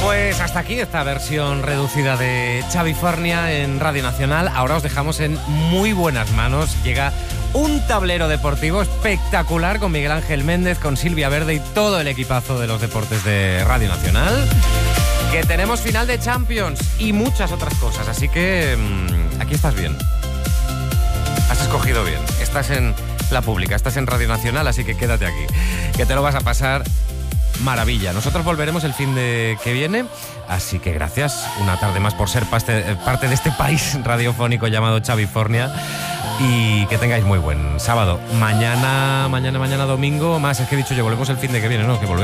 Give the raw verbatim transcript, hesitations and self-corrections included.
Pues hasta aquí esta versión reducida de Xavifornia en Radio Nacional. Ahora os dejamos en muy buenas manos. Llega un tablero deportivo espectacular con Miguel Ángel Méndez, con Silvia Verde y todo el equipazo de los deportes de Radio Nacional. Que tenemos final de Champions y muchas otras cosas. Así que mmm, aquí estás bien. Has escogido bien. Estás en la pública, estás en Radio Nacional, así que quédate aquí. Que te lo vas a pasar maravilla. Nosotros volveremos el fin de que viene, así que gracias una tarde más por ser parte, parte de este país radiofónico llamado Xavifornia, y que tengáis muy buen sábado. Mañana, mañana, mañana domingo, más es que he dicho yo, volvemos el fin de que viene, ¿no? Que volvemos